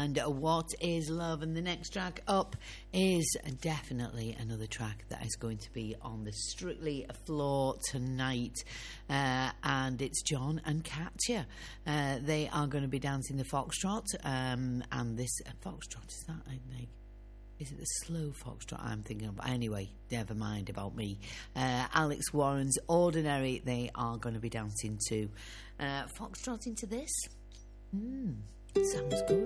and What Is Love. And the next track up is definitely another track that is going to be on the Strictly floor tonight, and it's John and Katya. They are going to be dancing the foxtrot, and this foxtrot, is that, I think, is it the slow foxtrot I'm thinking of? Anyway, never mind about me. Alex Warren's Ordinary, they are going to be dancing to foxtrotting to this. Sounds good.